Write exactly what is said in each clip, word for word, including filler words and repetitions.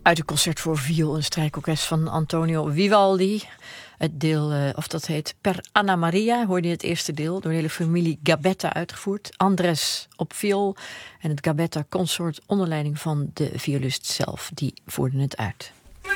Uit een concert voor viool en strijkorkest van Antonio Vivaldi. Het deel, uh, of dat heet Per Anna Maria, hoorde je het eerste deel, door de hele familie Gabetta uitgevoerd. Andres op viool en het Gabetta Consort onder leiding van de violist zelf. Die voerde het uit.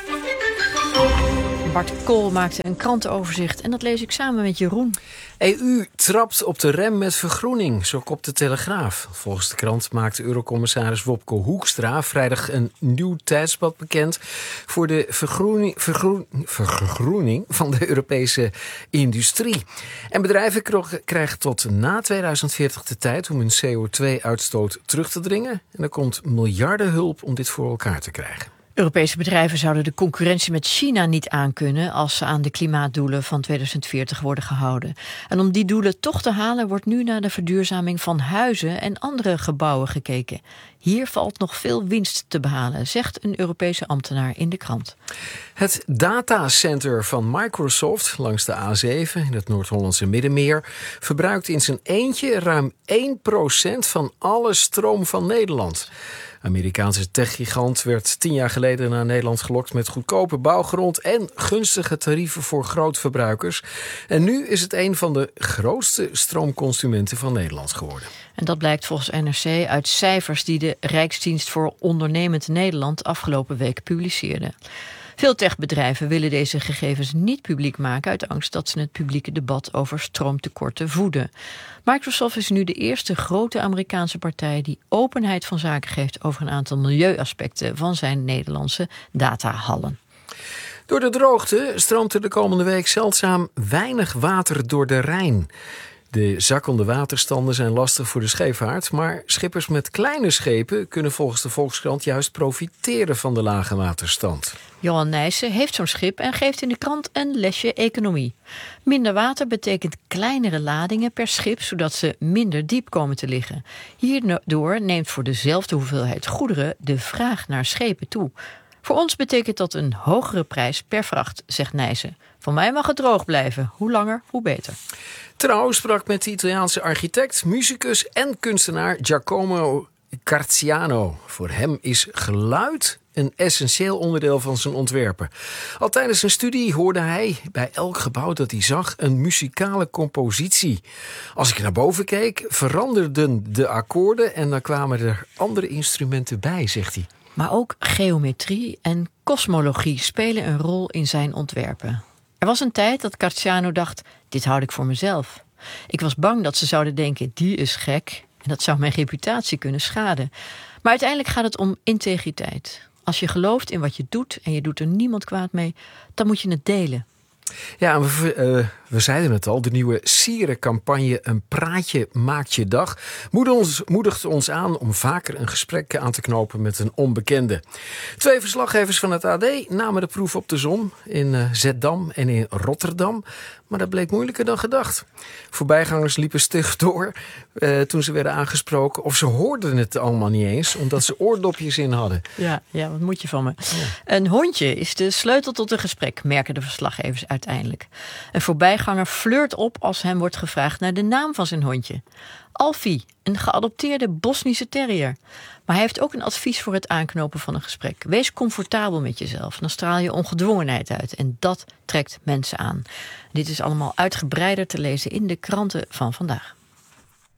Bart Kool maakte een krantenoverzicht en dat lees ik samen met Jeroen. E U trapt op de rem met vergroening, zo kopt de Telegraaf. Volgens de krant maakte Eurocommissaris Wopke Hoekstra vrijdag een nieuw tijdsblad bekend voor de vergroening, vergroen, vergroening van de Europese industrie. En bedrijven krijgen tot na tweeduizend veertig de tijd om hun C O twee uitstoot terug te dringen. En er komt miljardenhulp om dit voor elkaar te krijgen. Europese bedrijven zouden de concurrentie met China niet aankunnen als ze aan de klimaatdoelen van tweeduizend veertig worden gehouden. En om die doelen toch te halen wordt nu naar de verduurzaming van huizen en andere gebouwen gekeken. Hier valt nog veel winst te behalen, zegt een Europese ambtenaar in de krant. Het datacenter van Microsoft langs de A zeven in het Noord-Hollandse Middenmeer verbruikt in zijn eentje ruim één procent van alle stroom van Nederland. Amerikaanse techgigant werd tien jaar geleden naar Nederland gelokt met goedkope bouwgrond en gunstige tarieven voor grootverbruikers. En nu is het een van de grootste stroomconsumenten van Nederland geworden. En dat blijkt volgens N R C uit cijfers die de Rijksdienst voor Ondernemend Nederland afgelopen week publiceerde. Veel techbedrijven willen deze gegevens niet publiek maken uit angst dat ze het publieke debat over stroomtekorten voeden. Microsoft is nu de eerste grote Amerikaanse partij die openheid van zaken geeft over een aantal milieuaspecten van zijn Nederlandse datahallen. Door de droogte stroomt er de komende week zeldzaam weinig water door de Rijn. De zakkende waterstanden zijn lastig voor de scheepvaart, maar schippers met kleine schepen kunnen volgens de Volkskrant juist profiteren van de lage waterstand. Johan Nijssen heeft zo'n schip en geeft in de krant een lesje economie. Minder water betekent kleinere ladingen per schip, zodat ze minder diep komen te liggen. Hierdoor neemt voor dezelfde hoeveelheid goederen de vraag naar schepen toe. Voor ons betekent dat een hogere prijs per vracht, zegt Nijssen. Van mij mag het droog blijven. Hoe langer, hoe beter. Trouw sprak met de Italiaanse architect, muzikus en kunstenaar Giacomo Carziano. Voor hem is geluid een essentieel onderdeel van zijn ontwerpen. Al tijdens zijn studie hoorde hij bij elk gebouw dat hij zag een muzikale compositie. Als ik naar boven keek, veranderden de akkoorden en dan kwamen er andere instrumenten bij, zegt hij. Maar ook geometrie en kosmologie spelen een rol in zijn ontwerpen. Er was een tijd dat Carziano dacht, dit houd ik voor mezelf. Ik was bang dat ze zouden denken, die is gek. En dat zou mijn reputatie kunnen schaden. Maar uiteindelijk gaat het om integriteit. Als je gelooft in wat je doet en je doet er niemand kwaad mee, dan moet je het delen. Ja, we, uh, we zeiden het al, de nieuwe Sieren-campagne Een praatje maakt je dag moedigt ons, moedigt ons aan om vaker een gesprek aan te knopen met een onbekende. Twee verslaggevers van het A D namen de proef op de som in uh, Zeddam en in Rotterdam. Maar dat bleek moeilijker dan gedacht. Voorbijgangers liepen stug door uh, toen ze werden aangesproken. Of ze hoorden het allemaal niet eens, omdat ze oordopjes in hadden. Ja, ja, wat moet je van me? Ja. Een hondje is de sleutel tot een gesprek, merken de verslaggevers uiteindelijk. Een voorbijganger flirt op als hem wordt gevraagd naar de naam van zijn hondje. Alfie, een geadopteerde Bosnische terrier. Maar hij heeft ook een advies voor het aanknopen van een gesprek. Wees comfortabel met jezelf. Dan straal je ongedwongenheid uit. En dat trekt mensen aan. Dit is allemaal uitgebreider te lezen in de kranten van vandaag.